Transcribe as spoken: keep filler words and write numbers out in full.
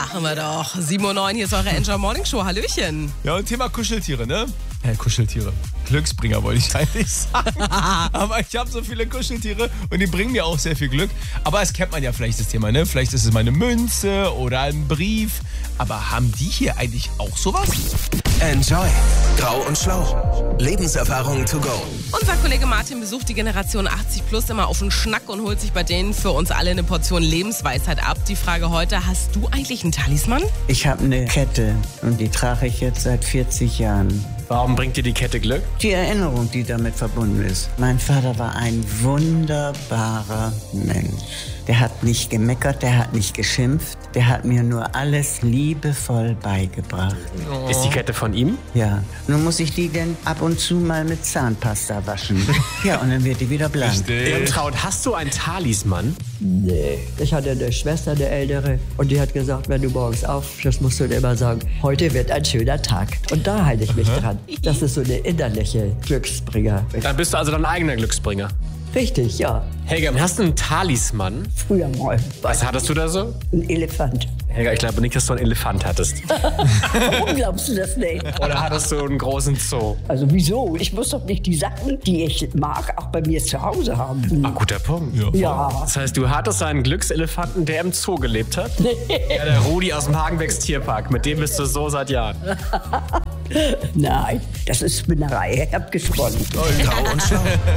Machen wir doch. sieben Uhr neun, hier ist eure Enjoy Morning Show. Hallöchen. Ja, und Thema Kuscheltiere, ne? Äh, Kuscheltiere. Glücksbringer wollte ich eigentlich sagen. Aber ich habe so viele Kuscheltiere und die bringen mir auch sehr viel Glück. Aber das kennt man ja vielleicht, das Thema, ne? Vielleicht ist es meine Münze oder ein Brief. Aber haben die hier eigentlich auch sowas? Enjoy. Grau und Schlau. Lebenserfahrung to go. Unser Kollege Martin besucht die Generation achtzig plus immer auf den Schnack und holt sich bei denen für uns alle eine Portion Lebensweisheit ab. Die Frage heute, hast du eigentlich einen Talisman? Ich habe eine Kette und die trage ich jetzt seit vierzig Jahren. Warum bringt dir die Kette Glück? Die Erinnerung, die damit verbunden ist. Mein Vater war ein wunderbarer Mensch. Der hat nicht gemeckert, der hat nicht geschimpft, der hat mir nur alles liebevoll beigebracht. Oh. Ist die Kette von ihm? Ja, nun muss ich die denn ab und zu mal mit Zahnpasta waschen. Ja, und dann wird die wieder blank. Irmtraut, hast du ein Talisman? Nee, ich hatte eine Schwester, eine ältere, und die hat gesagt, wenn du morgens aufstehst, musst du dir immer sagen, heute wird ein schöner Tag. Und da halte ich mich Aha. dran. Das ist so eine innerliche Glücksbringer. Dann bist du also dein eigener Glücksbringer. Richtig, ja. Helga, hast du einen Talisman? Früher mal. Was hattest du da so? Ein Elefant. Helga, ich glaube nicht, dass du einen Elefant hattest. Warum glaubst du das nicht? Oder hattest du einen großen Zoo? Also wieso? Ich muss doch nicht die Sachen, die ich mag, auch bei mir zu Hause haben. Ah, guter Punkt. Ja. Ja. Das heißt, du hattest einen Glückselefanten, der im Zoo gelebt hat? Ja, der Rudi aus dem Hagenbecks Tierpark. Mit dem bist du so seit Jahren. Nein, das ist Spinnerei. Ich hab gesponnen. Grau und Schlau.